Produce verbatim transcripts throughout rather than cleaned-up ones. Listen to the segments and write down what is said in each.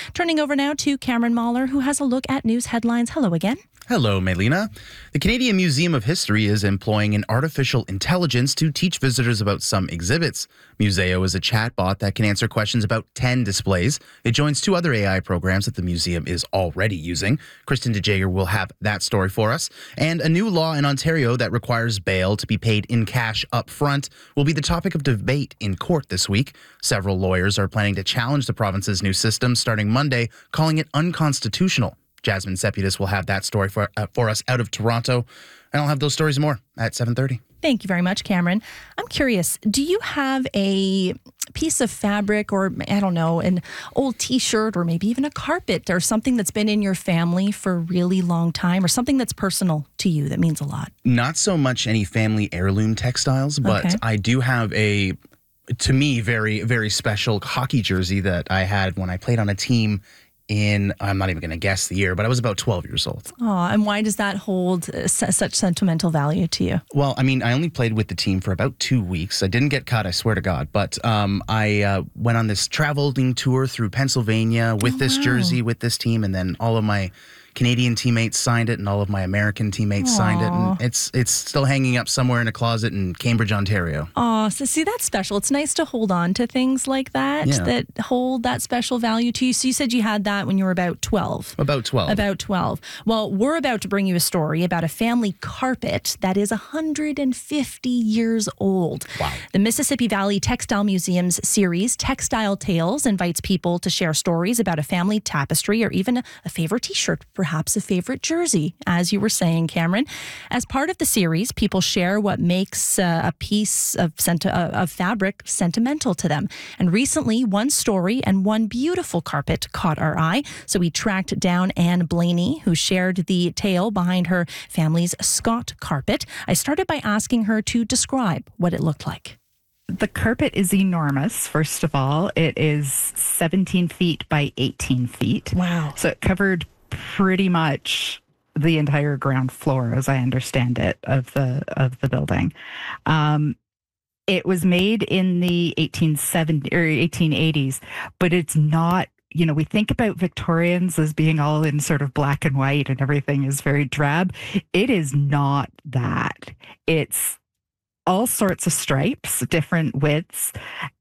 Turning over now to Cameron Mahler, who has a look at news headlines. Hello again. Hello, Melina. The Canadian Museum of History is employing an artificial intelligence to teach visitors about some exhibits. Museo is a chatbot that can answer questions about ten displays. It joins two other A I programs that the museum is already using. Kristen DeJager will have that story for us. And a new law in Ontario that requires bail to be paid in cash up front will be the topic of debate in court this week. Several lawyers are planning to challenge the province's new system starting Monday, calling it unconstitutional. Jasmine Seputis will have that story for, uh, for us out of Toronto. And I'll have those stories more at seven thirty. Thank you very much, Cameron. I'm curious, do you have a piece of fabric or, I don't know, an old T-shirt or maybe even a carpet or something that's been in your family for a really long time or something that's personal to you that means a lot? Not so much any family heirloom textiles, but Okay. I do have a, to me, very, very special hockey jersey that I had when I played on a team in, I'm not even going to guess the year, but I was about twelve years old. Oh, and why does that hold uh, s- such sentimental value to you? Well, I mean, I only played with the team for about two weeks. I didn't get cut, I swear to God. But um, I uh, went on this traveling tour through Pennsylvania with Oh, this wow. jersey, with this team, and then all of my Canadian teammates signed it and all of my American teammates signed it. Aw. And it's it's still hanging up somewhere in a closet in Cambridge, Ontario. Oh, so see, that's special. It's nice to hold on to things like that, Yeah. that hold that special value to you. So you said you had that when you were about twelve. About twelve. About twelve. Well, we're about to bring you a story about a family carpet that is one hundred fifty years old. Wow. The Mississippi Valley Textile Museum's series, Textile Tales, invites people to share stories about a family tapestry or even a, a favorite T-shirt, perhaps a favorite jersey, as you were saying, Cameron. As part of the series, people share what makes uh, a piece of, senti- uh, of fabric sentimental to them. And recently, one story and one beautiful carpet caught our eye. So we tracked down Anne Blaney, who shared the tale behind her family's Scott carpet. I started by asking her to describe what it looked like. The carpet is enormous, first of all. It is seventeen feet by eighteen feet. Wow. So it covered pretty much the entire ground floor, as I understand it, of the of the building. Um, it was made in the eighteen seventies or eighteen eighties, but it's not. You know, we think about Victorians as being all in sort of black and white and everything is very drab. It is not that. It's all sorts of stripes, different widths,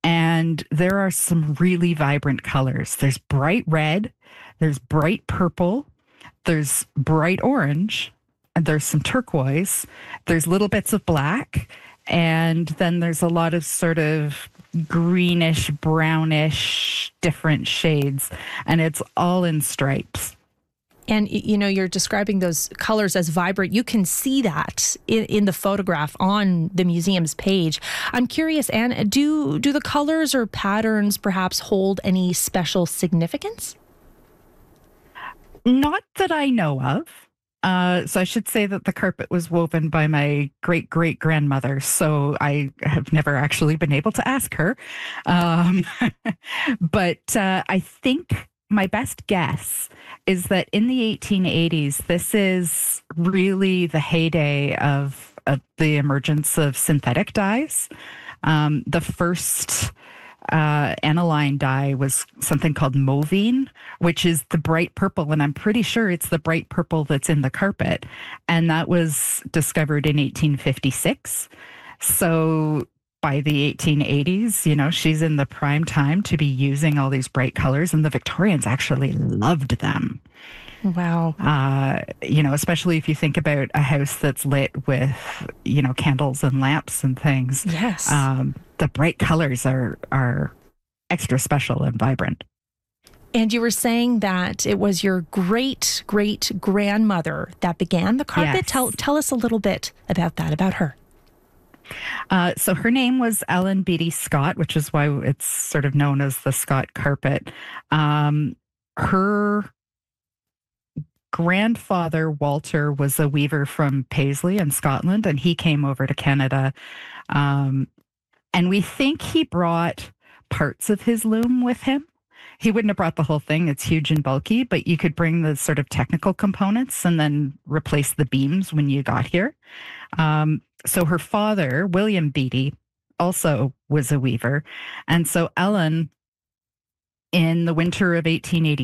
and there are some really vibrant colors. There's bright red, there's bright purple, there's bright orange, and there's some turquoise, there's little bits of black, and then there's a lot of sort of greenish, brownish, different shades, and it's all in stripes. And, you know, you're describing those colors as vibrant. You can see that in, in the photograph on the museum's page. I'm curious, Anne, do, do the colors or patterns perhaps hold any special significance? Not that I know of. Uh, so I should say that the carpet was woven by my great great grandmother. So I have never actually been able to ask her. Um, but uh, I think my best guess is that in the eighteen eighties, this is really the heyday of, of the emergence of synthetic dyes. Um, the first uh, aniline dye was something called Movine, which is the bright purple. And I'm pretty sure it's the bright purple that's in the carpet. And that was discovered in eighteen fifty-six. So by the eighteen eighties, you know, she's in the prime time to be using all these bright colors. And the Victorians actually loved them. Wow. Uh, you know, especially if you think about a house that's lit with, you know, candles and lamps and things. Yes. Um, the bright colors are are extra special and vibrant. And you were saying that it was your great great grandmother that began the carpet. Yes. Tell tell us a little bit about that, about her. Uh, so her name was Ellen Beatty Scott, which is why it's sort of known as the Scott carpet. Um, her grandfather, Walter, was a weaver from Paisley in Scotland, and he came over to Canada. Um, and we think he brought parts of his loom with him. He wouldn't have brought the whole thing. It's huge and bulky, but you could bring the sort of technical components and then replace the beams when you got here. Um, so her father, William Beatty, also was a weaver. And so Ellen, in the winter of eighteen eighty,